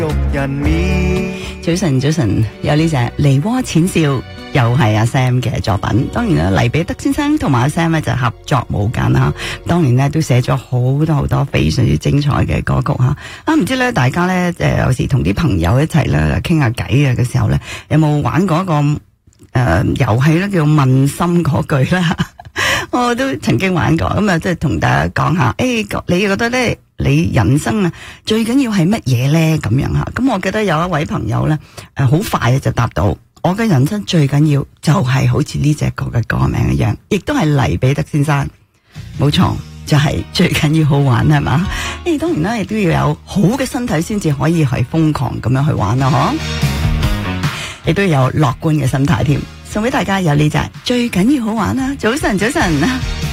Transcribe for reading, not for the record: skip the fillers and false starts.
早晨，早晨，有呢隻梨渦淺笑，又係阿 Sam 嘅作品。當然啦，黎彼得先生同埋阿 Sam 咧就合作無間啦。當年咧都寫咗好多好多非常之精彩嘅歌曲吓。啊，唔知咧大家咧有時同啲朋友一齊咧傾下偈啊嘅時候咧，有冇玩過一個遊戲咧叫問心嗰句啦？我都曾經玩過，咁啊即係同大家講下，你覺得咧？你人生啊最緊要係乜嘢咧？咁樣吓，咁我記得有一位朋友咧，好快就答到，我嘅人生最緊要就係好似呢隻歌嘅歌名一樣，亦都係黎彼得先生，冇錯，就係最緊要好玩係嘛？當然啦，亦都要有好嘅身體先至可以係瘋狂咁樣去玩啦，嗬，亦都有樂觀嘅心態添。送俾大家有呢隻最緊要好玩啦！早晨，早晨。